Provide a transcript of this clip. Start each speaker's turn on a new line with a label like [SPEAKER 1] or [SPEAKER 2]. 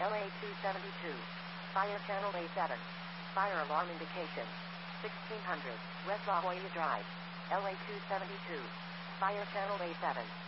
[SPEAKER 1] LA272. Fire channel A7. Fire alarm indication. 1600, West La Jolla Drive. LA272. Fire channel A7.